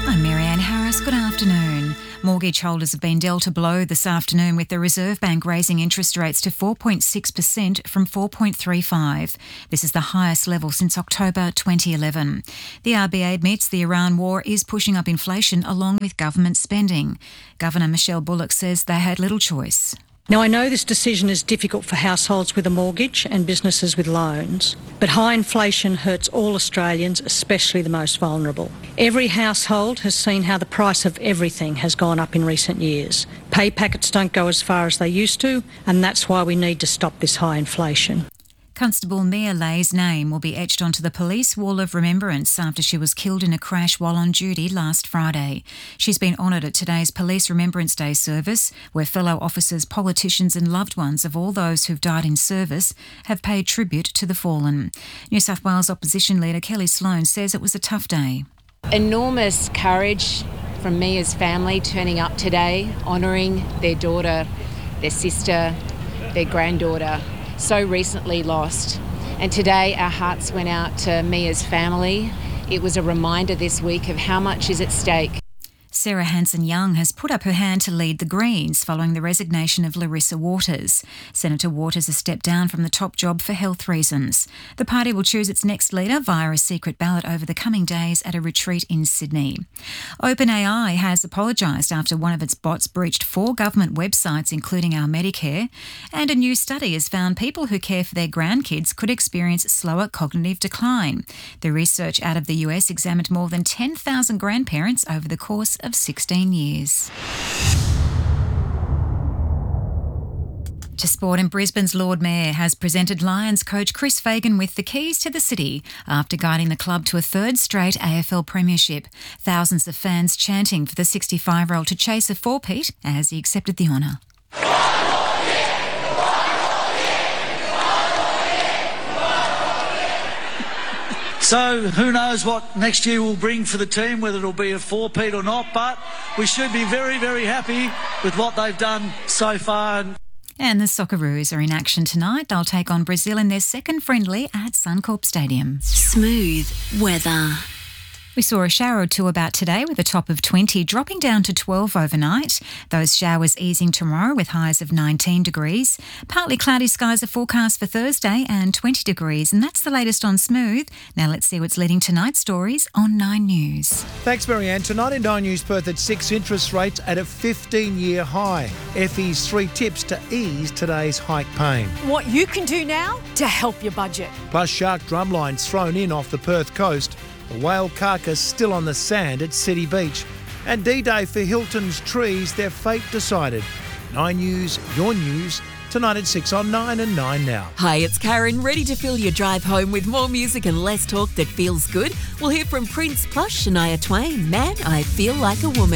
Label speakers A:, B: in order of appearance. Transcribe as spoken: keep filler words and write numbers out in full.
A: I'm Marianne Harris. Good afternoon. Mortgage holders have been dealt a blow this afternoon with the Reserve Bank raising interest rates to four point six percent from four point three five. This is the highest level since October twenty eleven. The R B A admits the Iran war is pushing up inflation along with government spending. Governor Michelle Bullock says they had little choice.
B: Now, I know this decision is difficult for households with a mortgage and businesses with loans, but high inflation hurts all Australians, especially the most vulnerable. Every household has seen how the price of everything has gone up in recent years. Pay packets don't go as far as they used to, and that's why we need to stop this high inflation.
A: Constable Mia Lay's name will be etched onto the police wall of remembrance after she was killed in a crash while on duty last Friday. She's been honoured at today's Police Remembrance Day service, where fellow officers, politicians and loved ones of all those who've died in service have paid tribute to the fallen. New South Wales Opposition Leader Kelly Sloan says it was a tough day.
C: Enormous courage from Mia's family turning up today, honouring their daughter, their sister, their granddaughter, so recently lost. And today our hearts went out to Mia's family. It was a reminder this week of how much is at stake.
A: Sarah Hanson-Young has put up her hand to lead the Greens following the resignation of Larissa Waters. Senator Waters has stepped down from the top job for health reasons. The party will choose its next leader via a secret ballot over the coming days at a retreat in Sydney. OpenAI has apologised after one of its bots breached four government websites, including Our Medicare, and a new study has found people who care for their grandkids could experience slower cognitive decline. The research out of the U S examined more than ten thousand grandparents over the course of sixteen years. To sport, and Brisbane's Lord Mayor has presented Lions coach Chris Fagan with the keys to the city after guiding the club to a third straight A F L premiership. Thousands of fans chanting for the sixty-five-year-old to chase a four-peat as he accepted the honour.
D: So who knows what next year will bring for the team, whether it'll be a four-peat or not, but we should be very, very happy with what they've done so far.
A: And the Socceroos are in action tonight. They'll take on Brazil in their second friendly at Suncorp Stadium.
E: Smooth weather.
A: We saw a shower or two about today with a top of twenty, dropping down to twelve overnight. Those showers easing tomorrow with highs of nineteen degrees. Partly cloudy skies are forecast for Thursday and twenty degrees. And that's the latest on Smooth. Now let's see what's leading tonight's stories on Nine News.
F: Thanks, Marianne. Tonight in Nine News, Perth at six, interest rates at a fifteen-year high. F E's three tips to ease today's hike pain.
G: What you can do now to help your budget.
F: Plus shark drumlines thrown in off the Perth coast. A whale carcass still on the sand at City Beach. And D-Day for Hilton's trees, their fate decided. Nine News, your news, tonight at six on Nine and Nine Now.
E: Hi, it's Karen, ready to fill your drive home with more music and less talk that feels good. We'll hear from Prince plus Shania Twain. Man, I feel like a woman.